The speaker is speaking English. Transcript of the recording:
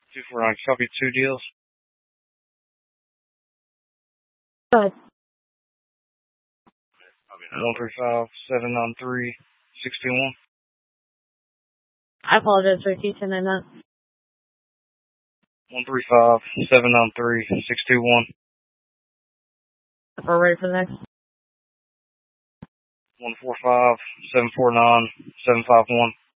249, copy 2 deals. Go ahead. 135, 793, 61. I apologize for teaching in that. 135, 793, 621. We're ready for the next. 145, 749, 751.